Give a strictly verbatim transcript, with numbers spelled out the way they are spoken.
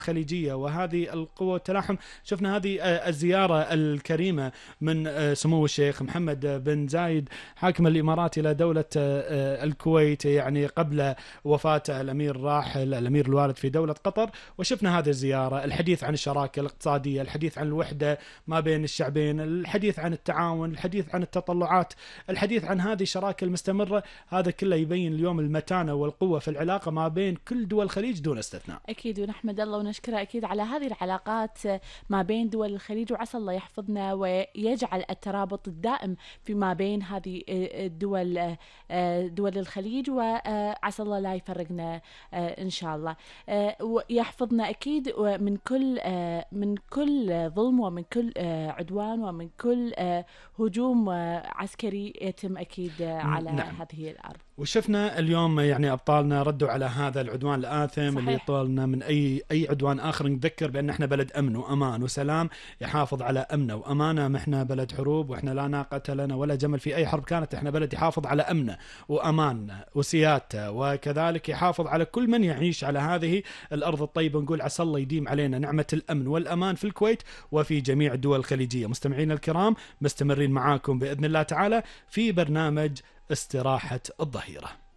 الخليجية وهذه القوة والتلاحم. شفنا هذه الزيارة الكريمة من سمو الشيخ محمد بن زايد حاكم الإمارات إلى دولة الكويت، يعني قبل وفاته الأمير الراحل الأمير الوالد في دولة قطر. وشفنا هذه الزيارة، الحديث عن الشراكة الاقتصادية، الحديث عن الوحدة ما بين الشعبين، الحديث عن التعاون، الحديث عن التطلعات، الحديث عن هذه الشراكة المستمرة. هذا كله يبين اليوم المتانة والقوة في العلاقة ما بين كل دول الخليج دون استثناء. أكيد، ونحمد الله ونشكره أكيد على هذه العلاقات ما بين دول الخليج، وعسى الله يحفظنا ويجعل الترابط الدائم فيما بين هذه الدول دول الخليج، وعسى الله لا يفرقنا إن شاء الله، ويحفظنا أكيد من كل من كل ظلم ومن كل عدوان ومن كل هجوم عسكري يتم أكيد على نعم. هذه الأرض. وشفنا اليوم يعني أبطالنا ردوا على هذا العدوان الآثم صحيح. اللي يطالنا من أي أي عدوان آخر. نذكر بأن احنا بلد أمن وأمان وسلام يحافظ على أمنه وأمانه، ما احنا بلد حروب، واحنا لا ناقة لنا ولا جمل في أي حرب كانت. احنا بلد يحافظ على أمنه وأمانه وسيادته، وكذلك يحافظ على كل من يعيش على هذه الأرض الطيبة. نقول عسى الله يديم علينا نعمة الأمن والأمان في الكويت وفي جميع الدول الخليجية. مستمعين الكرام، مستمرين معاكم بإذن الله تعالى في برنامج استراحة الظهيرة.